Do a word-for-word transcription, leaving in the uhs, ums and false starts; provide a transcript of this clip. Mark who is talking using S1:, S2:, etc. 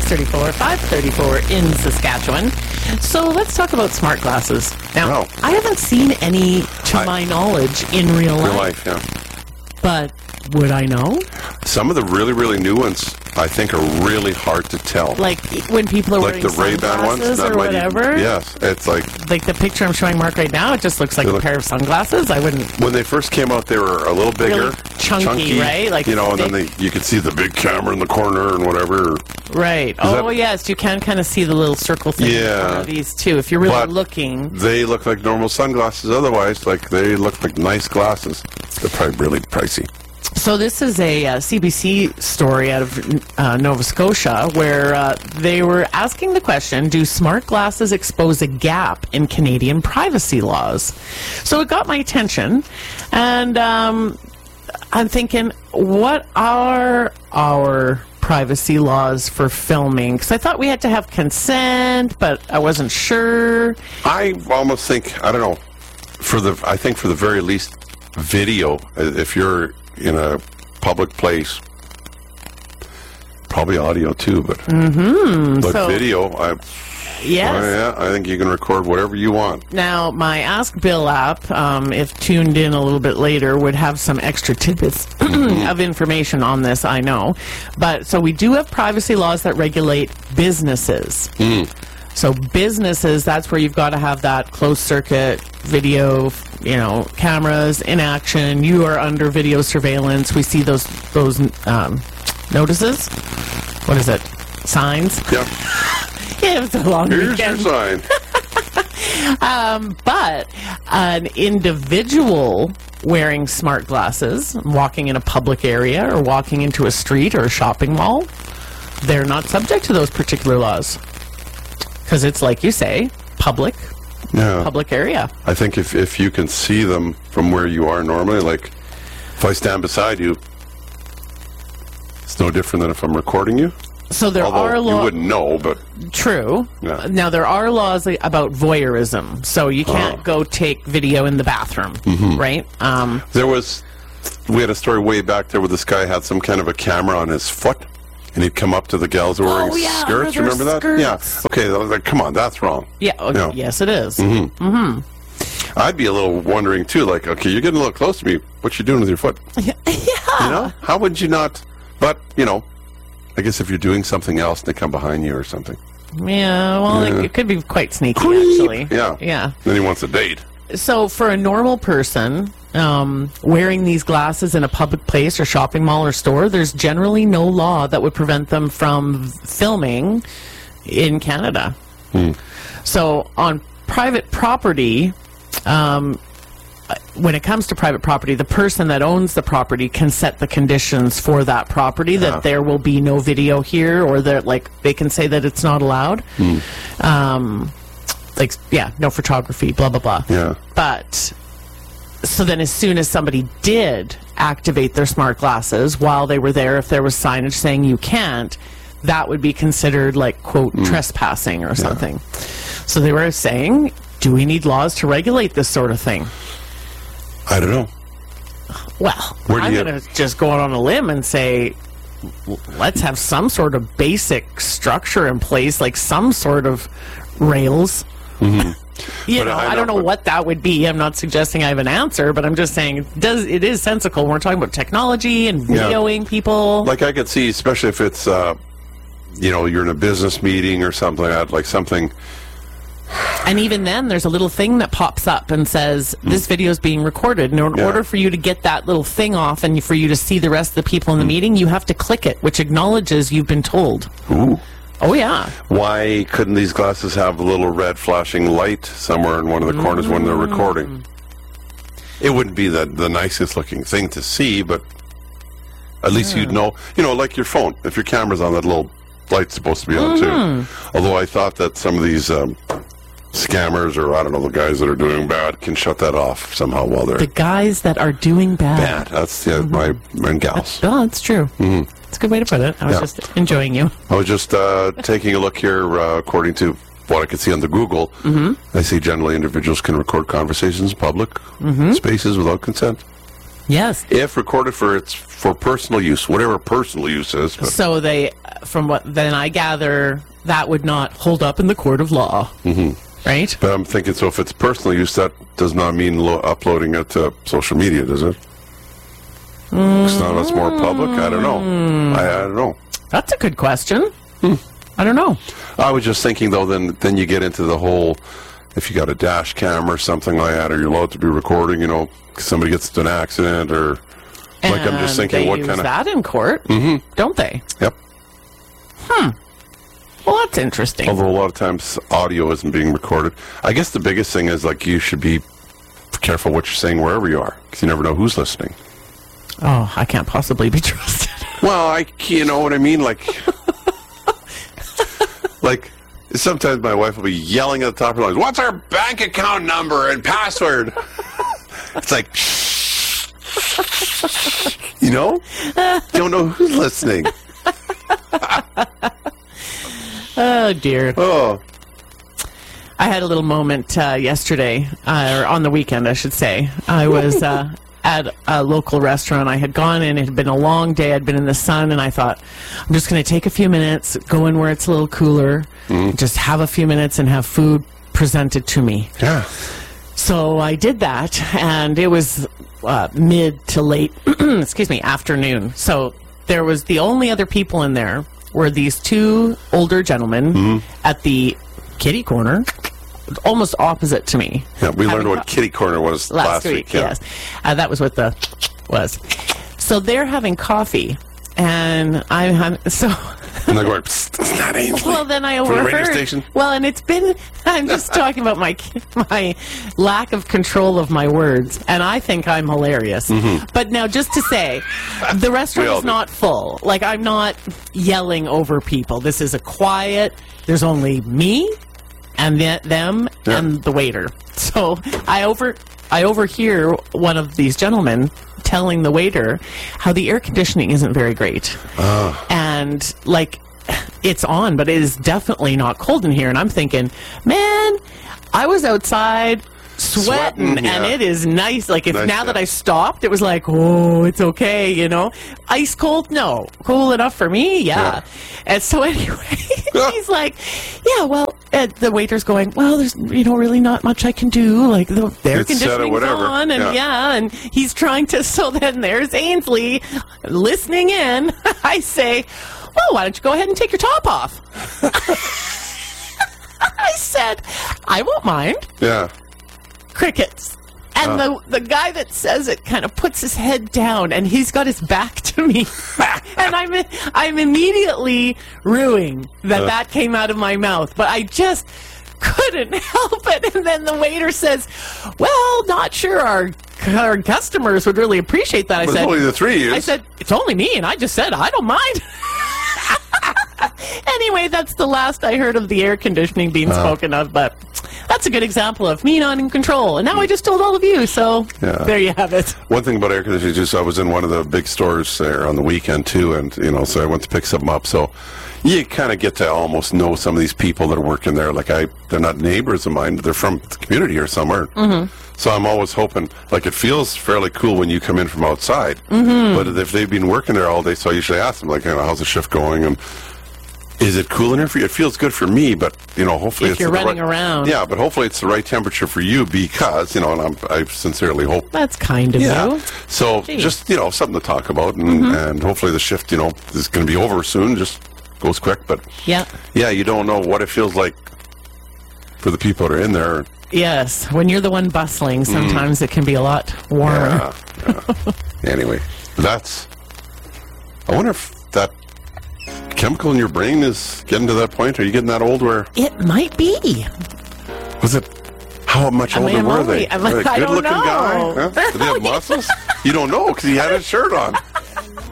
S1: thirty-four, five thirty-four in Saskatchewan. So let's talk about smart glasses. Now,
S2: Oh.
S1: I haven't seen any, to
S2: I-
S1: my knowledge, in real life.
S2: Real life, yeah.
S1: But would I know?
S2: Some of the really, really new ones, I think, are really hard to tell.
S1: Like when people are
S2: Like
S1: wearing
S2: the Ray-Ban ones?
S1: sunglasses
S2: That
S1: or
S2: might even-
S1: whatever.
S2: yes, it's like...
S1: Like the picture I'm showing Mark right now, it just looks like
S2: They
S1: a
S2: look-
S1: pair of sunglasses. I wouldn't...
S2: When they first came out, they were a little bigger.
S1: Really chunky, right? Like
S2: you know, and then
S1: thick.
S2: they, you could see the big camera in the corner and whatever.
S1: Right.
S2: Is
S1: Oh,
S2: that-
S1: yes, you can kind of see the little circle thing in
S2: Yeah.
S1: front of these too. If you're really
S2: But
S1: looking...
S2: They look like normal sunglasses otherwise. Like, they look like nice glasses. They're probably really pricey.
S1: So this is a uh, C B C story out of uh, Nova Scotia where uh, they were asking the question, do smart glasses expose a gap in Canadian privacy laws? So it got my attention, and um, I'm thinking, what are our privacy laws for filming? Because I thought we had to have consent, but I wasn't sure.
S2: I almost think, I don't know, for the, I think for the very least, video, if you're in a public place, probably audio too, but,
S1: Mm-hmm.
S2: but
S1: So-
S2: video, I,
S1: Yes.
S2: oh, yeah, I think you can record whatever you want.
S1: Now, my Ask Bill app, um, if tuned in a little bit later, would have some extra tidbits of information on this, I know. But so we do have privacy laws that regulate businesses. So businesses, that's where you've got to have that closed circuit video, you know, cameras in action. You are under video surveillance. We see those those um, notices. What is it? Signs.
S2: Yeah.
S1: Yeah, it was a long
S2: Here's
S1: weekend.
S2: your sign.
S1: Um, but an individual wearing smart glasses, walking in a public area or walking into a street or a shopping mall, they're not subject to those particular laws. Because it's, like you say, public,
S2: Yeah.
S1: public area.
S2: I think if, if you can see them from where you are normally, like if I stand beside you, it's no different than if I'm recording you.
S1: So there
S2: Although
S1: are
S2: you
S1: laws.
S2: wouldn't know, but
S1: True.
S2: Yeah.
S1: Now, there are laws about voyeurism. So you can't
S2: Oh.
S1: go take video in the bathroom, right? Um,
S2: there was, we had a story way back there where this guy had some kind of a camera on his foot, and he'd come up to the gals who were wearing
S1: Oh, yeah,
S2: skirts.
S1: under their
S2: Remember that?
S1: skirts.
S2: Yeah. Okay, I was like, come on, that's wrong.
S1: yeah, oh,
S2: Yeah.
S1: yes, it is.
S2: I'd be a little wondering too, like, okay, you're getting a little close to me. What you doing with your foot?
S1: Yeah.
S2: You know? How would you not? But, you know, I guess if you're doing something else, they come behind you or something.
S1: Yeah, well,
S2: Yeah.
S1: It, it could be quite sneaky,
S2: Creep.
S1: actually.
S2: Yeah.
S1: Yeah.
S2: Then he wants a date.
S1: So for a normal person, um, wearing these glasses in a public place or shopping mall or store, there's generally no law that would prevent them from filming in Canada. So on private property, um, when it comes to private property, the person that owns the property can set the conditions for that property, that
S2: Yeah.
S1: there will be no video here, or that, like, they can say that it's not allowed. Um, like, yeah, no photography, blah, blah, blah.
S2: Yeah.
S1: But so then as soon as somebody did activate their smart glasses while they were there, if there was signage saying you can't, that would be considered, like, quote, trespassing or something. So they were saying, do we need laws to regulate this sort of thing?
S2: I don't know.
S1: Well,
S2: Where do
S1: I'm
S2: you-
S1: going to just go out on a limb and say, l- let's have some sort of basic structure in place, like some sort of rails. You
S2: But
S1: know,
S2: I
S1: I,
S2: know,
S1: don't know
S2: but-
S1: what that would be. I'm not suggesting I have an answer, but I'm just saying it does it is sensical when we're talking about technology and
S2: Yeah.
S1: videoing people.
S2: Like I could see, especially if it's, uh, you know, you're in a business meeting or something like that, like something.
S1: And even then, there's a little thing that pops up and says, this video is being recorded. And in
S2: Yeah.
S1: order for you to get that little thing off and for you to see the rest of the people in the meeting, you have to click it, which acknowledges you've been told.
S2: Ooh.
S1: Oh, yeah.
S2: Why couldn't these glasses have a little red flashing light somewhere in one of the corners when they're recording? It wouldn't be the, the nicest looking thing to see, but at least you'd know. You know, like your phone. If your camera's on, that little light's supposed to be on too. Although I thought that some of these um, scammers, or I don't know, the guys that are doing bad, can shut that off somehow while they're
S1: The guys that are doing bad.
S2: bad. That's yeah, my and gals.
S1: Oh, that's true. Mm-hmm. It's a good way to put it. I was
S2: Yeah.
S1: just enjoying you.
S2: I was just uh, taking a look here, uh, according to what I could see on the Google. Mm-hmm. I see generally individuals can record conversations in public spaces without consent.
S1: Yes.
S2: If recorded for its for personal use, whatever personal use is. But
S1: So they from what then I gather, that would not hold up in the court of law. Mm-hmm. Right?
S2: But I'm thinking, so if it's personal use, that does not mean lo- uploading it to social media, does it? Mm. It's not it's more public? I don't know. I, I don't know.
S1: That's a good question. Hmm. I don't know.
S2: I was just thinking, though, then then you get into the whole, if you got a dash cam or something like that, or you're allowed to be recording, you know, somebody gets into an accident, or
S1: and
S2: like I'm just thinking,
S1: they
S2: what
S1: use
S2: kind of
S1: that in court,
S2: mm-hmm.
S1: don't they?
S2: Yep.
S1: Hmm. Well, that's interesting.
S2: Although a lot of times audio isn't being recorded. I guess the biggest thing is, like, you should be careful what you're saying wherever you are, because you never know who's listening.
S1: Oh, I can't possibly be trusted.
S2: Well, I, you know what I mean? Like, like sometimes my wife will be yelling at the top of her lungs, "What's our bank account number and password?" It's like, you know? Don't know who's listening.
S1: Oh, dear.
S2: Oh.
S1: I had a little moment uh, yesterday, uh, or on the weekend, I should say. I was uh, at a local restaurant. I had gone in. It had been a long day. I'd been in the sun, and I thought, I'm just going to take a few minutes, go in where it's a little cooler, mm. just have a few minutes and have food presented to me.
S2: Yeah.
S1: So I did that, and it was uh, mid to late, excuse me, afternoon. So there was the only other people in there were these two older gentlemen mm-hmm. at the kitty corner, almost opposite to me.
S2: Yeah, we learned what kitty corner was last, last week. week yeah.
S1: Yes, uh, that was what the was. So they're having coffee, and I'm having so.
S2: And they're going, "Psst, it's not Ainsley."
S1: Well, then I
S2: From
S1: overheard.
S2: the radio station?
S1: Well, and it's been. I'm just talking about my my lack of control of my words, and I think I'm hilarious. Mm-hmm. But now, just to say, the restaurant is not full. Like, I'm not yelling over people. This is a quiet. There's only me, and the, them, yeah. and the waiter. So I over I overhear one of these gentlemen telling the waiter how the air conditioning isn't very great. Oh. And, like, it's on, but it is definitely not cold in here. And I'm thinking, man, I was outside sweating, sweating yeah. and it is nice. Like, if nice, now yeah. that I stopped, it was like, oh, it's okay, you know. Ice cold? No. Cool enough for me? Yeah. yeah. And so anyway, he's like, yeah, well, and the waiter's going, well, there's, you know, really not much I can do. Like, the, the air conditioning's on, and yeah. yeah, and he's trying to, so then there's Ainsley listening in. I say, well, why don't you go ahead and take your top off? I said, I won't mind.
S2: Yeah.
S1: Crickets. And uh. the the guy that says it kind of puts his head down, and he's got his back to me. And I'm I'm immediately ruing that uh. that came out of my mouth. But I just couldn't help it. And then the waiter says, well, not sure our, our customers would really appreciate that. I
S2: but
S1: said,
S2: it's only the three years.
S1: I said, it's only me. And I just said, I don't mind. Anyway, that's the last I heard of the air conditioning being uh. spoken of. But that's a good example of me not in control. And now I just told all of you, so yeah. there you have it.
S2: One thing about air conditioning, just I was in one of the big stores there on the weekend, too, and, you know, so I went to pick something up. So you kind of get to almost know some of these people that are working there. Like, I, they're not neighbors of mine, but they're from the community or somewhere. Mm-hmm. So I'm always hoping, like, it feels fairly cool when you come in from outside. Mm-hmm. But if they've been working there all day, so I usually ask them, like, you know, how's the shift going? And is it cool in here for you? It feels good for me, but, you know, hopefully
S1: if
S2: it's
S1: you're
S2: the
S1: running
S2: right,
S1: around.
S2: Yeah, but hopefully it's the right temperature for you because, you know, and I'm, I sincerely hope.
S1: That's kind of
S2: yeah.
S1: you.
S2: So Jeez. just, you know, something to talk about, and, mm-hmm. and hopefully the shift, you know, is going to be over soon. Just goes quick, but
S1: yeah,
S2: yeah, you don't know what it feels like for the people that are in there.
S1: Yes, when you're the one bustling, sometimes mm. it can be a lot warmer.
S2: Yeah, yeah. Anyway, that's. I wonder if that chemical in your brain is getting to that point. Are you getting that old where
S1: it might be?
S2: Was it? How much older were they?
S1: Am I,
S2: were they
S1: I
S2: good-looking
S1: don't know.
S2: guy? Huh? Did they have muscles? You don't know because he had his shirt on.